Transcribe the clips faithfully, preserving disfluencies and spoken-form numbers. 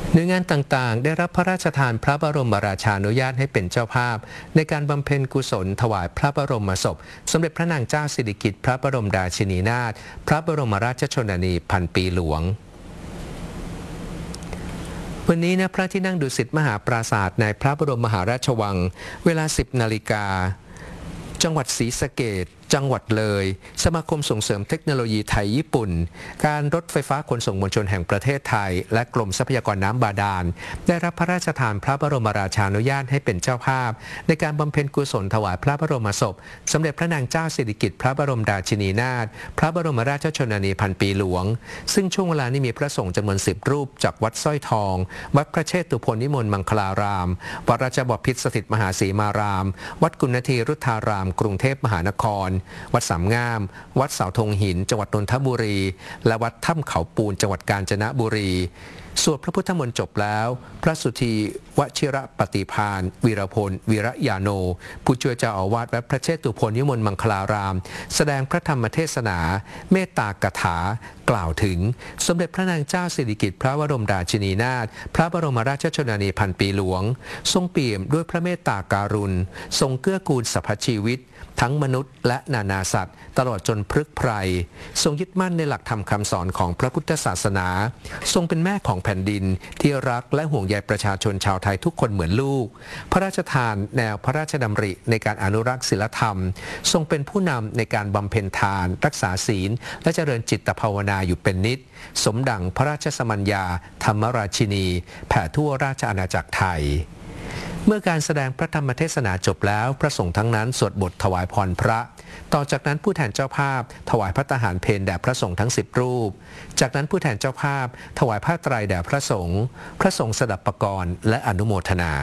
หน่วยงานต่างๆได้รับพระราชทานพระบรมราชานุญาตให้เป็นเจ้าภาพในการบำเพ็ญกุศลถวายพระบรมศพสมเด็จพระนางเจ้าสิริกิติ์พระบรมราชินีนาถพระบรมราชชนนีพันปีหลวงวันนี้ณพระที่นั่งดุสิตมหาปราสาทในพระบรมมหาราชวังเวลา สิบนาฬิกาจังหวัดศรีสะเกษจังหวัดเลยสมาคมส่งเสริมเทคโนโลยีไทยญี่ปุ่นการรถไฟฟ้าขนส่งมวลชนแห่งประเทศไทยและกรมทรัพยากรน้ำบาดาลได้รับพระราชทานพระบรมราชานุญาตให้เป็นเจ้าภาพในการบำเพ็ญกุศลถวายพระบรมศพสมเด็จพระนางเจ้าสิริกิติ์พระบรมราชินีนาถพระบรมราชชนนีพันปีหลวงซึ่งช่วงเวลานี้มีพระสงฆ์จำนวนสิบรูปจากวัดสร้อยทองวัดพระเชตุพนนิมนต์มังคลารามวัดราชบพิตรสถิตมหาสีมารามวัดกุณฑีรุทธารามกรุงเทพมหานครวัดสามงามวัดเสาธงหินจังหวัดนนทบุรีและวัดถ้ำเขาปูนจังหวัดกาญจนบุรีสวดพระพุทธมนต์จบแล้วพระสุธีวชิระปฏิภาณวีรพลวีระยาโนผู้ช่วยเจ้าอาวาสวัดพระเชตุพนนิมนต์มังคลารามแสดงพระธรรมเทศนาเมตตากถากล่าวถึงสมเด็จพระนางเจ้าสิริกิติ์พระบรมราชินีนาถพระบรมราชชนนีพันปีหลวงทรงเปี่ยมด้วยพระเมตตาการุณทรงเกื้อกูลสรรพชีวิตทั้งมนุษย์และนานาสัตว์ตลอดจนพฤกษ์ไพรทรงยึดมั่นในหลักธรรมคำสอนของพระพุทธศาสนาทรงเป็นแม่ของแผ่นดินที่รักและห่วงใยประชาชนชาวไทยทุกคนเหมือนลูกพระราชทานแนวพระราชดำริในการอนุรักษ์ศีลธรรมทรงเป็นผู้นำในการบำเพ็ญทานรักษาศีลและเจริญจิตภาวนาอยู่เป็นนิจสมดังพระราชสมัญญาธรรมราชินีแผ่ทั่วราชอาณาจักรไทยเมื่อการแสดงพระธรรมเทศนาจบแล้วพระสงฆ์ทั้งนั้นสวดบทถวายพรพระต่อจากนั้นผู้แทนเจ้าภาพถวายพระตาหารเพลแด่พระสงฆ์ทั้งสิบรูปจากนั้นผู้แทนเจ้าภาพถวายผ้าไตรแด่พระสงฆ์พระสงฆ์สดับปกรณ์และอนุโมทนา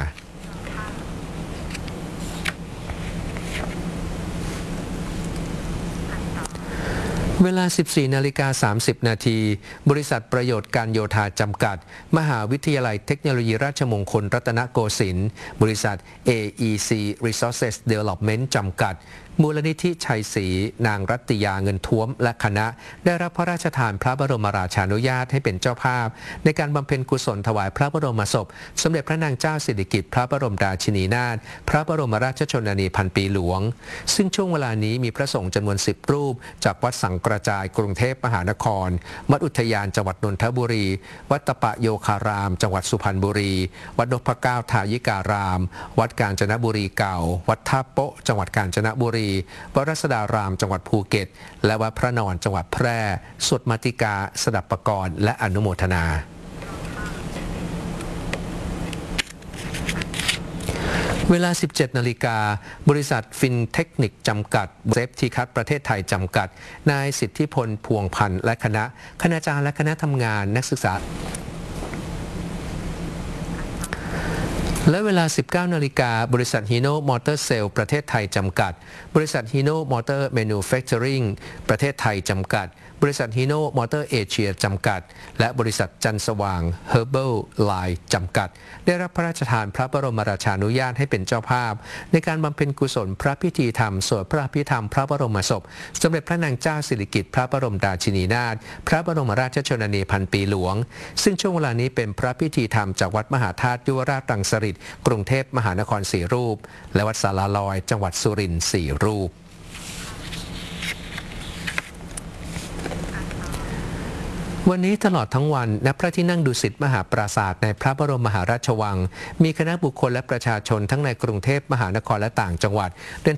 เวลา สิบสี่นาฬิกาสามสิบนาทีบริษัทประโยชน์การโยธาจำกัดมหาวิทยาลัยเทคโนโลยีราชมงคลรัตนโกสินทร์บริษัท เอ อี ซี Resources Development จำกัดมูลนิธิชัยศรีนางรัตยาเงินท้วมและคณะได้รับพระราชทานพระบรมราชานุญาตให้เป็นเจ้าภาพในการบำเพ็ญกุศลถวายพระบรมศพสมเด็จพระนางเจ้าสิริกิติ์พระบรมราชินีนาถพระบรมราชชนนีพันปีหลวงซึ่งช่วงเวลานี้มีพระสงฆ์จำนวนสิบรูปจากวัดสังกระจายกรุงเทพมหานครวัดอุทยานจังหวัดนนทบุรีวัดตะปะโยคารามจังหวัดสุพรรณบุรีวัดนพเก้าทายิการามวัดกาญจนบุรีเก่าวัดท่าโป๊ะจังหวัดกาญจนบุรีวัดรัศดารามจังหวัดภูเก็ตและวัดพระนอนจังหวัดแพร่สวดมาติกาสดับปกรณ์และอนุโมทนาเวลา สิบเจ็ดนาฬิกาบริษัทฟินเทคนิคจำกัดเซฟทีคัสประเทศไทยจำกัดนายสิทธิพลพวงพันธ์และคณะคณาจารย์และคณะทำงานนักศึกษาและเวลา สิบเก้านาฬิกาบริษัทฮีโน่มอเตอร์เซลประเทศไทยจำกัดบริษัทฮีโน่มอเตอร์แมนูแฟคเจอริงประเทศไทยจำกัดบริษัทฮีโน่มอเตอร์เอเชียจำกัดและบริษัทจันสว่างเฮอร์เบิลไลน์จำกัดได้รับพระราชทานพระบรมราชานุญาตให้เป็นเจ้าภาพในการบำเพ็ญกุศลพระพิธีธรรมสวดพระอภิธรรมพระบรมศพสมเด็จพระนางเจ้าสิริกิติ์พระบรมราชินีนาถพระบรมราชชนนีพันปีหลวงซึ่งช่วงเวลานี้เป็นพระพิธีธรรมจากวัดมหาธาตุยุวราชรังสฤษฎ์กรุงเทพมหานครสี่รูปและวัดสาราลอยจังหวัดสุรินทร์สี่รูปวันนี้ตลอดทั้งวันณพระที่นั่งดุสิตมหาปราสาทในพระบรมมหาราชวังมีคณะบุคคลและประชาชนทั้งในกรุงเทพมหานครและต่างจังหวัด